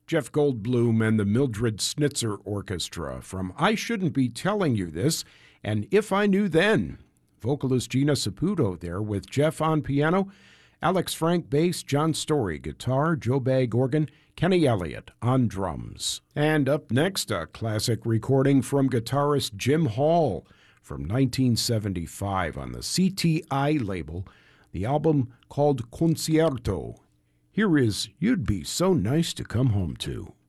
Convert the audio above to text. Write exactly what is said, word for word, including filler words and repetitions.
Jeff Goldblum and the Mildred Snitzer Orchestra from I Shouldn't Be Telling You This and If I Knew Then. Vocalist Gina Saputo there with Jeff on piano, Alex Frank bass, John Story guitar, Joe Bagg organ, Kenny Elliott on drums. And up next, a classic recording from guitarist Jim Hall from nineteen seventy-five on the C T I label, the album called Concierto. Here is You'd Be So Nice to Come Home To.